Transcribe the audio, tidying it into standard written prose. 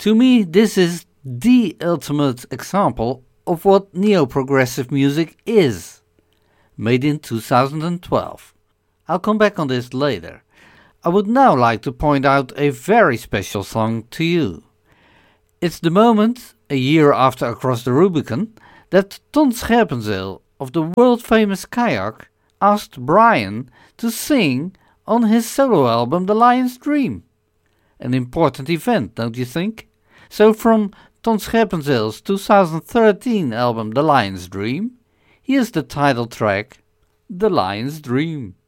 To me, this is the ultimate example of what neo-progressive music is. Made in 2012. I'll come back on this later. I would now like to point out a very special song to you. It's the moment, a year after Across the Rubicon, that Ton Scherpenzeel of the world-famous Kayak asked Brian to sing on his solo album The Lion's Dream. An important event, don't you think? So from Ton Scherpenzeel's 2013 album The Lion's Dream, here's the title track, The Lion's Dream.